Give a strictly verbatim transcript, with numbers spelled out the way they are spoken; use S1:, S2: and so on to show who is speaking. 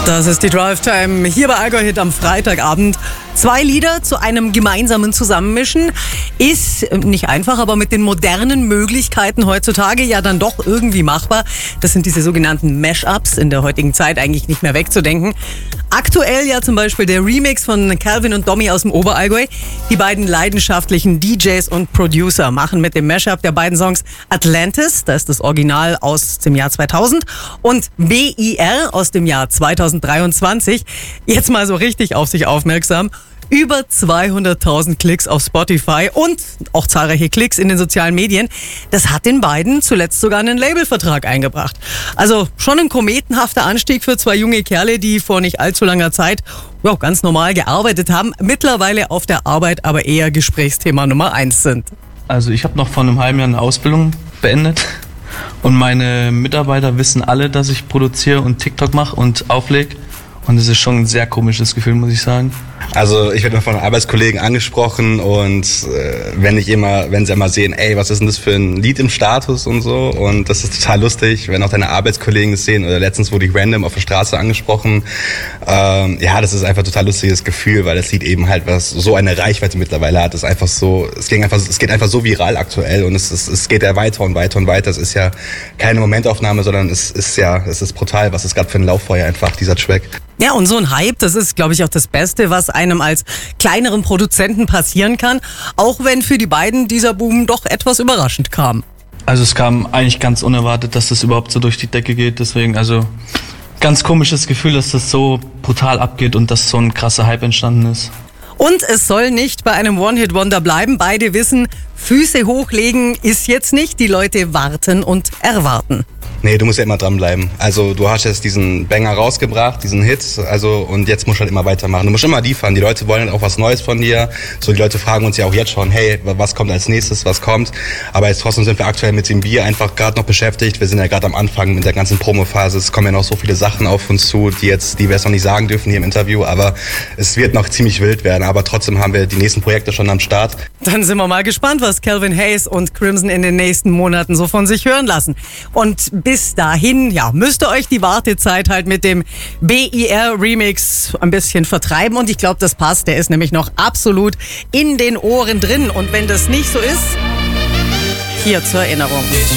S1: Das ist die Drive Time hier bei Allgäu Hit am Freitagabend. Zwei Lieder zu einem gemeinsamen Zusammenmischen ist nicht einfach, aber mit den modernen Möglichkeiten heutzutage ja dann doch irgendwie machbar. Das sind diese sogenannten Mashups, in der heutigen Zeit eigentlich nicht mehr wegzudenken. Aktuell ja zum Beispiel der Remix von Calvin und Domi aus dem Oberallgäu. Die beiden leidenschaftlichen D Js und Producer machen mit dem Mashup der beiden Songs Atlantis, das ist das Original aus dem Jahr zweitausend, und B I R aus dem Jahr zweitausenddreiundzwanzig jetzt mal so richtig auf sich aufmerksam. Über zweihunderttausend Klicks auf Spotify und auch zahlreiche Klicks in den sozialen Medien. Das hat den beiden zuletzt sogar einen Labelvertrag eingebracht. Also schon ein kometenhafter Anstieg für zwei junge Kerle, die vor nicht allzu langer Zeit ja, ganz normal gearbeitet haben, mittlerweile auf der Arbeit aber eher Gesprächsthema Nummer eins sind.
S2: Also ich habe noch vor einem halben Jahr eine Ausbildung beendet und meine Mitarbeiter wissen alle, dass ich produziere und TikTok mache und auflege. Und es ist schon ein sehr komisches Gefühl, muss ich sagen.
S3: Also ich werde immer von Arbeitskollegen angesprochen und äh, wenn ich immer, wenn sie immer sehen, ey, was ist denn das für ein Lied im Status und so, und das ist total lustig, wenn auch deine Arbeitskollegen das sehen, oder letztens wurde ich random auf der Straße angesprochen. Ähm, ja, das ist einfach ein total lustiges Gefühl, weil das Lied eben halt was so eine Reichweite mittlerweile hat. Das ist einfach so, es geht einfach, es geht einfach so viral aktuell und es, es, es geht ja weiter und weiter und weiter. Es ist ja keine Momentaufnahme, sondern es ist ja, es ist brutal, was es gerade für ein Lauffeuer einfach, dieser Track.
S1: Ja, und so ein Hype, das ist, glaube ich, auch das Beste, was einem als kleineren Produzenten passieren kann. Auch wenn für die beiden dieser Boom doch etwas überraschend kam.
S2: Also es kam eigentlich ganz unerwartet, dass das überhaupt so durch die Decke geht. Deswegen, also ganz komisches Gefühl, dass das so brutal abgeht und dass so ein krasser Hype entstanden ist.
S1: Und es soll nicht bei einem One-Hit-Wonder bleiben. Beide wissen, Füße hochlegen ist jetzt nicht. Die Leute warten und erwarten.
S3: Nee, du musst ja immer dranbleiben. Also du hast jetzt diesen Banger rausgebracht, diesen Hit, also und jetzt musst du halt immer weitermachen. Du musst immer liefern. Die Leute wollen halt auch was Neues von dir. So, die Leute fragen uns ja auch jetzt schon, hey, was kommt als nächstes, was kommt? Aber jetzt trotzdem sind wir aktuell mit dem Bier einfach gerade noch beschäftigt. Wir sind ja gerade am Anfang mit der ganzen Promophase. Es kommen ja noch so viele Sachen auf uns zu, die jetzt, die wir jetzt noch nicht sagen dürfen hier im Interview. Aber es wird noch ziemlich wild werden. Aber trotzdem haben wir die nächsten Projekte schon am Start.
S1: Dann sind wir mal gespannt, was Calvin Hayes und Crimson in den nächsten Monaten so von sich hören lassen. Und bis dahin, ja, müsst ihr euch die Wartezeit halt mit dem B I R-Remix ein bisschen vertreiben. Und ich glaube, das passt. Der ist nämlich noch absolut in den Ohren drin. Und wenn das nicht so ist, hier zur Erinnerung.